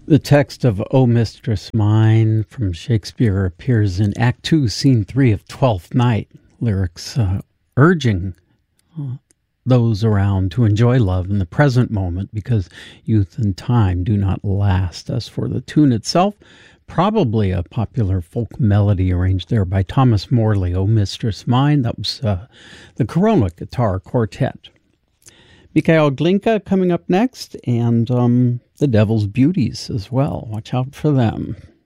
The text of O Mistress Mine from Shakespeare appears in Act 2, Scene 3 of Twelfth Night. Lyrics urging those around to enjoy love in the present moment because youth and time do not last. As for the tune itself, probably a popular folk melody arranged there by Thomas Morley, O Mistress Mine. That was the Corona Guitar Quartet. Mikhail Glinka coming up next, and The Devil's Beauties as well. Watch out for them.